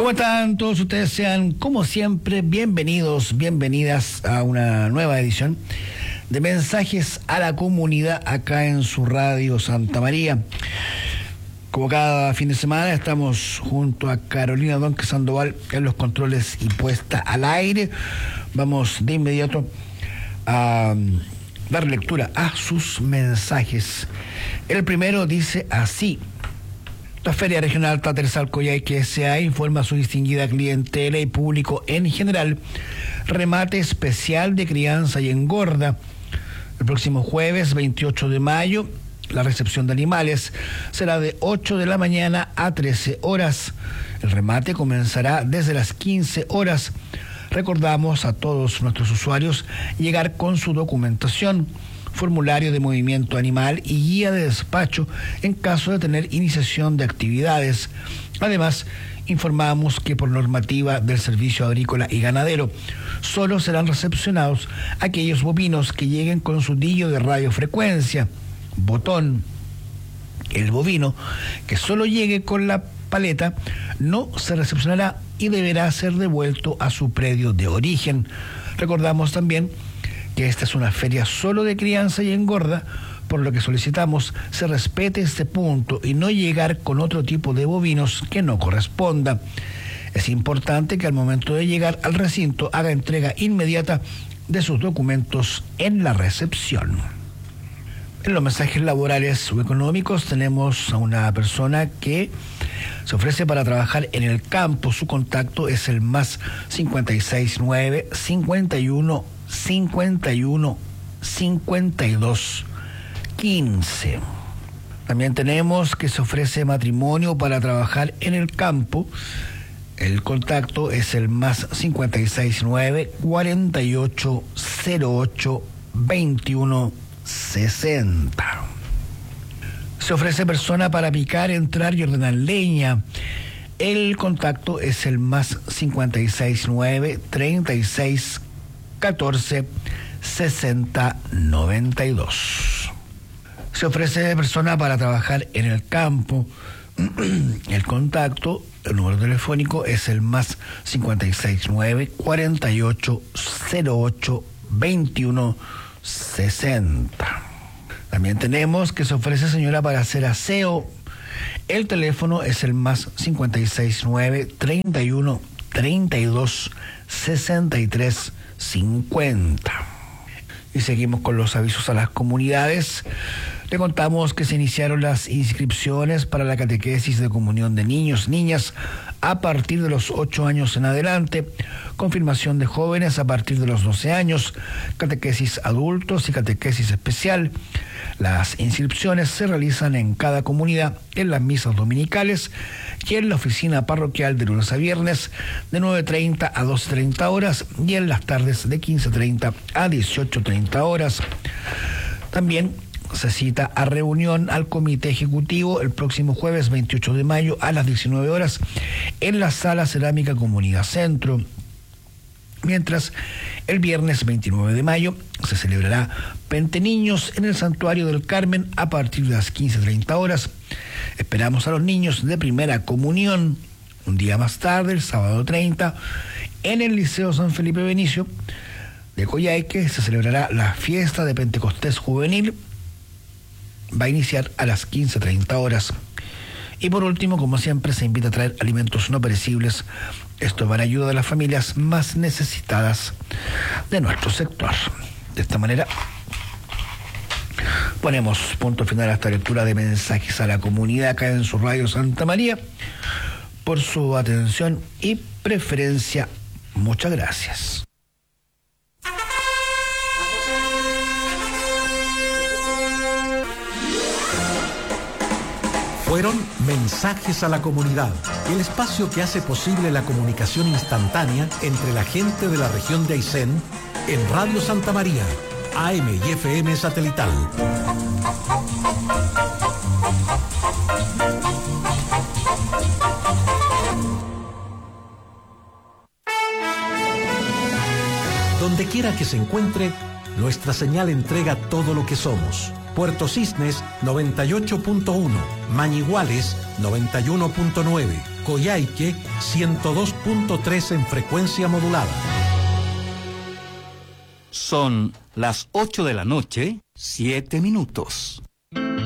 ¿Cómo están todos ustedes? Sean, como siempre, bienvenidos, bienvenidas a una nueva edición de Mensajes a la Comunidad acá en su radio Santa María. Como cada fin de semana estamos junto a Carolina Donque Sandoval en los controles y puesta al aire. Vamos de inmediato a dar lectura a sus mensajes. El primero dice así: la Feria Regional Taterzalcoyhaique S.A. informa a su distinguida clientela y público en general remate especial de crianza y engorda. El próximo jueves 28 de mayo, la recepción de animales será de 8 de la mañana a 13 horas. El remate comenzará desde las 15 horas. Recordamos a todos nuestros usuarios llegar con su documentación, formulario de movimiento animal y guía de despacho en caso de tener iniciación de actividades. Además, informamos que por normativa del Servicio Agrícola y Ganadero, solo serán recepcionados aquellos bovinos que lleguen con su dillo de radiofrecuencia, botón. El bovino que solo llegue con la paleta no se recepcionará y deberá ser devuelto a su predio de origen. Recordamos también que esta es una feria solo de crianza y engorda, por lo que solicitamos se respete este punto y no llegar con otro tipo de bovinos que no corresponda. Es importante que al momento de llegar al recinto haga entrega inmediata de sus documentos en la recepción. En los mensajes laborales o económicos tenemos a una persona que se ofrece para trabajar en el campo. Su contacto es el más 569 51 52 15. También tenemos que se ofrece matrimonio para trabajar en el campo. El contacto es el más 569 48 08 21 60. Se ofrece persona para picar, entrar y ordenar leña. El contacto es el más 569 36 14 60 92. Se ofrece persona para trabajar en el campo. El contacto, el número telefónico es el más 569 48 08 21 60. También tenemos que se ofrece señora para hacer aseo. El teléfono es el más 569 31 32 63 50. Y seguimos con los avisos a las comunidades. Le contamos que se iniciaron las inscripciones para la catequesis de comunión de niños, niñas, a partir de los 8 años en adelante, confirmación de jóvenes a partir de los 12 años, catequesis adultos y catequesis especial. Las inscripciones se realizan en cada comunidad, en las misas dominicales y en la oficina parroquial de lunes a viernes de 9:30 a 12:30 horas y en las tardes de 15:30 a 18:30 horas. También se cita a reunión al comité ejecutivo el próximo jueves 28 de mayo a las 19 horas en la Sala Cerámica Comunidad Centro. Mientras, el viernes 29 de mayo se celebrará Pente Niños en el Santuario del Carmen a partir de las 15:30 horas. Esperamos a los niños de primera comunión. Un día más tarde, el sábado 30, en el Liceo San Felipe Benicio de Coyhaique se celebrará la fiesta de Pentecostés Juvenil. Va a iniciar a las 15:30 horas. Y por último, como siempre, se invita a traer alimentos no perecibles. Esto va en ayuda de las familias más necesitadas de nuestro sector. De esta manera, ponemos punto final a esta lectura de Mensajes a la Comunidad acá en su radio Santa María. Por su atención y preferencia, muchas gracias. Fueron Mensajes a la Comunidad, el espacio que hace posible la comunicación instantánea entre la gente de la región de Aysén en Radio Santa María, AM y FM satelital. Donde quiera que se encuentre, nuestra señal entrega todo lo que somos. Puerto Cisnes 98.1, Mañiguales 91.9, Coyhaique 102.3 en frecuencia modulada. Son las 8 de la noche, 7 minutos.